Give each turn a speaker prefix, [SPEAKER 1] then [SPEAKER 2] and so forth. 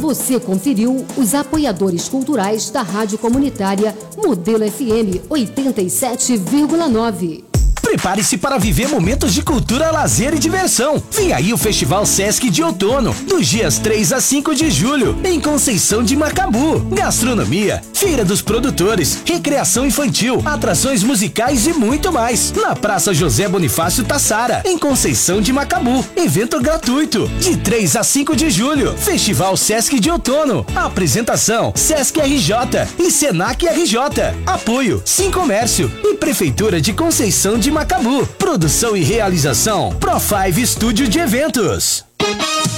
[SPEAKER 1] Você conferiu os apoiadores culturais da Rádio Comunitária Modelo FM 87,9.
[SPEAKER 2] Prepare-se para viver momentos de cultura, lazer e diversão. Vem aí o Festival Sesc de Outono, dos dias 3 a 5 de julho, em Conceição de Macabu. Gastronomia, feira dos produtores, recreação infantil, atrações musicais e muito mais. Na Praça José Bonifácio Tassara, em Conceição de Macabu. Evento gratuito, de 3 a 5 de julho. Festival Sesc de Outono. Apresentação, Sesc RJ e Senac RJ. Apoio, Sim Comércio e Prefeitura de Conceição de Macabu. Produção e realização Pro5 Estúdio de Eventos.